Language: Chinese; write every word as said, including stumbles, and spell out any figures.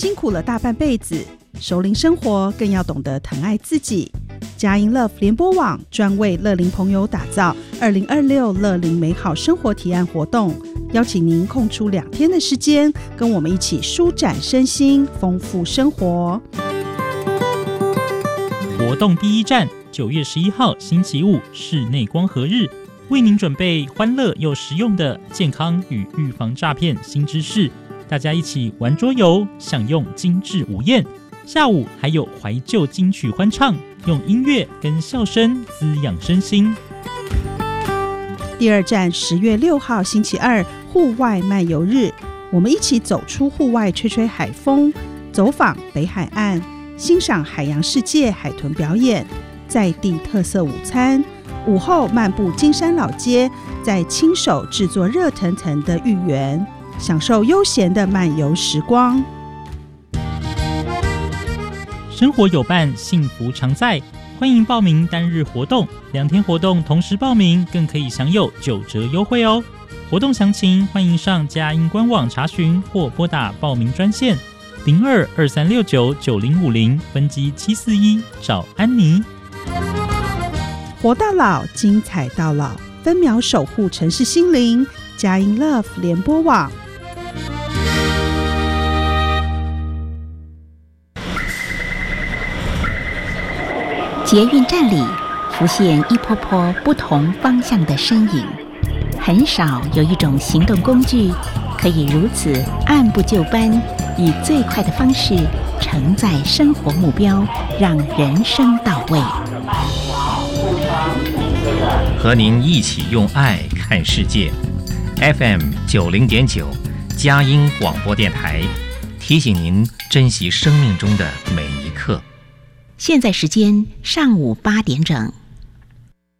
辛苦了大半辈子，熟龄生活更要懂得疼爱自己。佳音 Love 联播网专为乐龄朋友打造二零二六乐龄美好生活提案活动，邀请您空出两天的时间，跟我们一起舒展身心，丰富生活。 活动第一站，九月十一号星期五室内光合日，为您准备欢乐又实用的健康与预防诈骗新知识，大家一起玩桌游，享用精致午宴。下午还有怀旧金曲欢唱，用音乐跟笑声滋养身心。 第二站，十月六号星期二户外漫游日，我们一起走出户外，吹吹海风，走访北海岸，欣赏海洋世界海豚表演，在地特色午餐。午后漫步金山老街，再亲手制作热腾腾的芋圆，享受悠闲的漫游时光。 生活有伴，幸福常在。欢迎报名单日活动，两天活动同时报名，更可以享有九折优惠哦。活动详情欢迎上佳音官网查询，或拨打报名专线零二二三六九九零五零分机七四一找安妮。 活到老，精彩到老，分秒守护城市心灵。佳音 Love 联播网。 捷运站里浮现一波波不同方向的身影，很少有一种行动工具可以如此按部就班，以最快的方式承载生活目标，让人生到位。 和您一起用爱看世界 F M 九零点九 佳音广播电台，提醒您珍惜生命中的每一刻。 现在时间上午八点整。